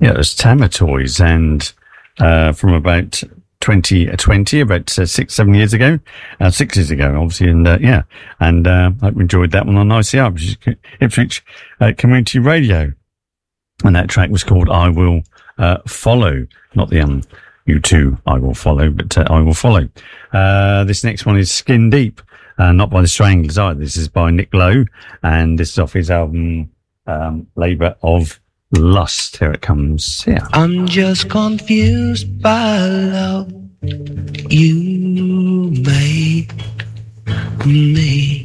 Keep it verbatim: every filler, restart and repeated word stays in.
Yeah, it was Tamatoys, and uh, from about twenty twenty, about uh, six, seven years ago, uh, six years ago, obviously, and uh, yeah, and uh, I hope you enjoyed that one on I C R, which is Ipswich uh, Community Radio, and that track was called "I Will uh, Follow," not the um, U two "I Will Follow," but uh, "I Will Follow." Uh, this next one is Skin Deep, uh, not by the Stranglers either. This is by Nick Lowe, and this is off his album um, "Labour of Lust." Here it comes. Yeah. I'm just confused by love you made me.